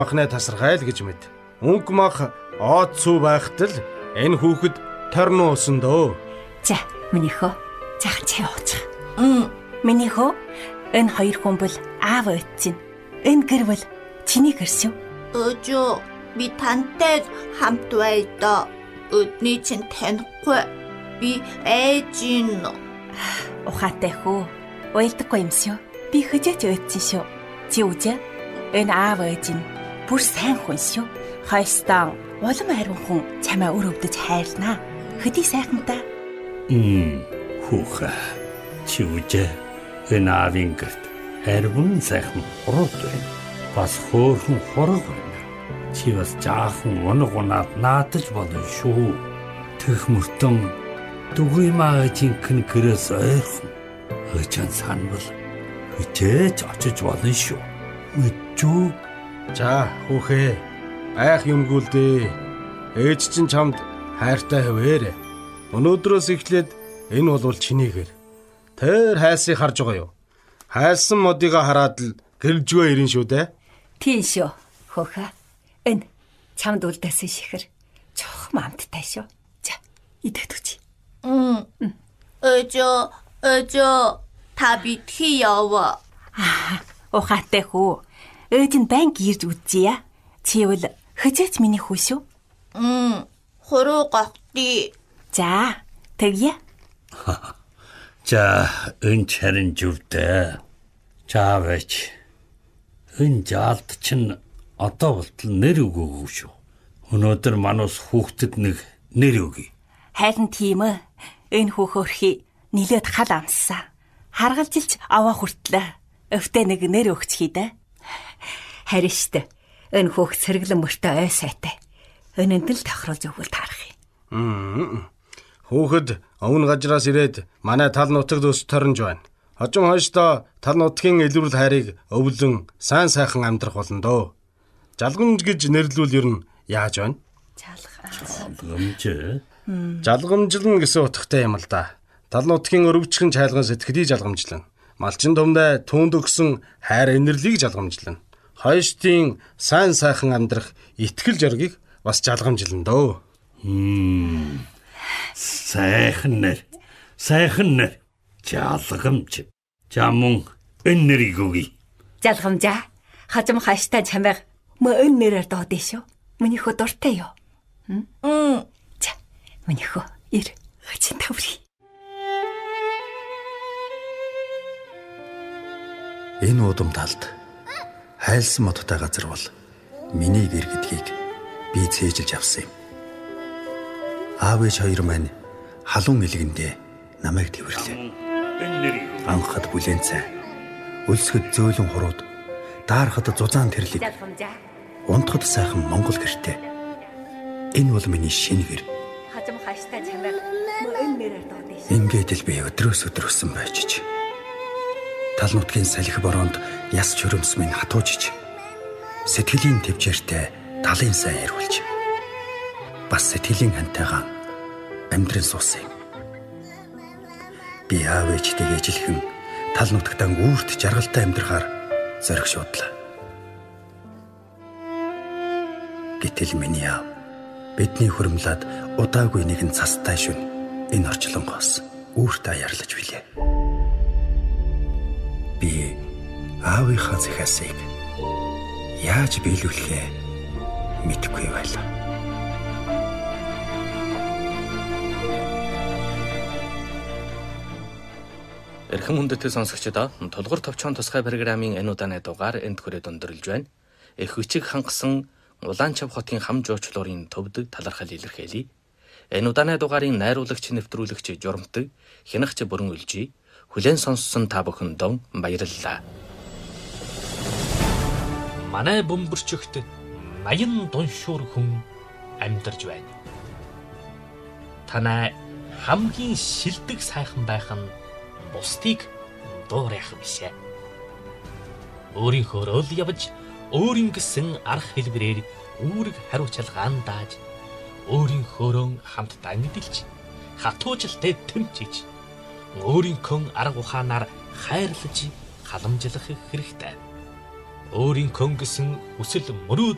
махны тасархай л гэж мэд. Өнгө мах оод цүү байхад л энэ хүүхэд торноосон дөө. За, минийхөө. Заахан чай уучих. Минийхөө. Энэ хоёр хүн бол аав ээжийн. Энэ гэр бол чиний гэрс юу? Өөжөө, би тантай хамт байдаг. Өдний чинь танихгүй. Би ээжийн. Ухаатай хөө. Уйлдаггүй юмс юу? Би хөжөөж өөдсөн шүү. Чи үзээ. Энэ аав ээжийн бүр сайн хүн шүү. Хайстан улам хайрын хүн чамаа өр өвдөж хайрлнаа. Хөдий сайхантай. Хүүхэ. Чи үзээ. Энэ аавын гэрт хайрын сайхан урууд байна. Бас хөөрхөн хорог байна. Чи бас жаахан унаад наадаж болно шүү. Тэх мөртөн дугуй маа жинхэнэ гэрээс ойрхон. Өчөн санвал хичээж очиж болно шүү. Өчөө. За хүүхээ. Айх юмгүй л дээ. Ээж чинь чамд хайртай хөвөөрэ. Өнөөдрөөс эхлээд энэ бол чиний гэр. Тэр хайсыг харж байгаа юу? Хайсан модыгаа хараад л гэрэлжгөө ирэн шүү дээ. Тийм шүү. Хөөхэ. Энэ чамд үлдээсэн шихэр чохом амттай шүү. За, идэхэд үчи. Өөжөө, та битгий яваа. Ухаатай хүү. Ээж нь байн гэрж үзье. Чи бол хөжөөч миний хүү шүү. Хороо гахти. За, тэгье. За, энэ харин зүвдээ. Чаавч. Энэ жаалд чинь одоо болтол нэр өгөөгүй шүү. Өнөөдөр манус хүүхдэд нэг нэр өгье. Хайрын тийм ээ. Энэ хүүхөрхий нилээд хал амссан. Харгалжилж аваа хүртлээ. Өвтөө нэг нэр өгч хийдэ. Харин штэ. Энэ хүүхд сэргэлэн мөртөө ой сайтай. Өнөнд л тохируулж өгвөл таарах юм. Хүүхэд өвн гажраас ирээд манай тал нутагт өс торнж байна. Хожим хойштоо тал нутгийн илрүүл хайрыг өвлөн сайн сайхан амьдрах болно дөө. Жалгамж гэж нэрлүүл ер нь яаж байна? Жалгамж. Жалгамжлан гэсэн утгатай юм л да. Тал нутгийн өрөвчгөн чайлган сэтгэлийг жалгамжлан. Малчин томдой түүнд өгсөн хайр инэрлийг жалгамжлан. Хойштын сайн сайхан амьдрах итгэл жаргыг бас жалгамжлан дөө. Сайхан нэр. Жалгамж. Жамун энэ нэрийг өгье. Жалгамжаа. Хажим хааштай чамайг мөн энэ нэрээр доод шүү. Минийхөө дуртай юу? За, минийхөө ир хачин таври. Энэ удам талд хайлсан модтой газар бол миний гэр гэдгийг би цээжилж авсан юм. Аав ээж хоёр маань халуун илгэндээ намайг тэрвэрлээ. Анхад бүлээн цай, өлсгөд зөөлөн хурууд, даарахад зузаан тэрлэг, унтахад сайхан монгол гэртэй. Энэ бол миний шинэ гэр. Хажим хааштай чамайг мөн нэрээр доод шүү. Ингээд л би өдрөөс өсөн байжиж. Тал нутгийн салхи бороонд яс чөрөмс минь хатуужиж. Сэтгэлийн төвчээртэй талын сайн ярилж. Бас сэтгэлийн хантайгаан амьдрын суусан. Би аав ээжтэйг ижилхэн тал нутагтаа үүрт жаргалтай амьдрахаар зориг шуудлаа. Гэтэл миний аав бидний хөрмлад удаагүй нэгэн цастай шүн энэ орчлонгоос үүрт аярлаж билээ. Би аавынхаа захиасыг яаж биелүүлэхээ мэдэхгүй байлаа. Эрхэм хүндэтгэл сонсогчдоо тулгуур товчхон тусгай программын энэ удааны дугаар энд хүрээд өндөрлөж байна. Эх хүчиг хангасан Улаанчав хотын хам жуучлуурын төвдөг талархал илэрхийлье. Энэ удааны дугаарын найруулагч нэвтрүүлэгч журамтаг хянагч бүрэн үлжий. Хүлээн сонссон та бүхэндээ баярлалаа. Манай бөмбөрчөгт 80 дуншуур хүн амьдарч байна. Танай хамгийн шилдэг сайхан байх нь бусдыг дуурайх бишээ. Өөрийнхөө л явж өөрийн гэсэн арга хэлбэрээр үүрэг хариуцлагаан дааж өөрийнхөөрөө хамтдаа мэдэлж хатуужилтай тэмчиж өөрийнхөө арга ухаанаар хайрлаж халамжлах хэрэгтэй. Өөрийнхөө гэсэн хүсэл мөрөөд